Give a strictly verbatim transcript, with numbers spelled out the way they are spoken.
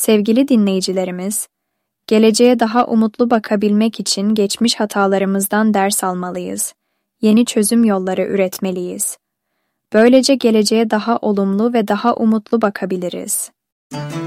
Sevgili dinleyicilerimiz, geleceğe daha umutlu bakabilmek için geçmiş hatalarımızdan ders almalıyız. Yeni çözüm yolları üretmeliyiz. Böylece geleceğe daha olumlu ve daha umutlu bakabiliriz.